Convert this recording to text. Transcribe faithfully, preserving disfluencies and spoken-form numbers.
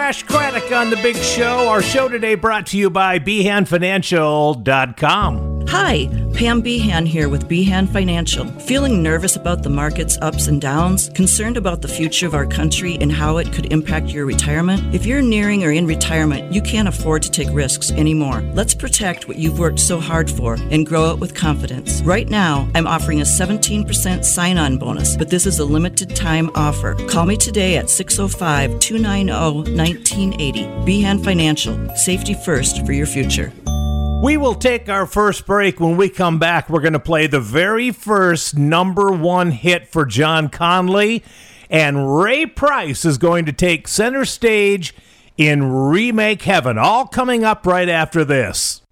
Crash Craddock on The Big Show. Our show today brought to you by Behan Financial dot com. Hi, Pam Behan here with Behan Financial. Feeling nervous about the market's ups and downs? Concerned about the future of our country and how it could impact your retirement? If you're nearing or in retirement, you can't afford to take risks anymore. Let's protect what you've worked so hard for and grow it with confidence. Right now, I'm offering a seventeen percent sign-on bonus, but this is a limited time offer. Call me today at six oh five, two nine oh, one nine eight oh. Behan Financial. Safety first for your future. We will take our first break. When we come back, we're going to play the very first number one hit for John Conley, and Ray Price is going to take center stage in Remake Heaven. All coming up right after this.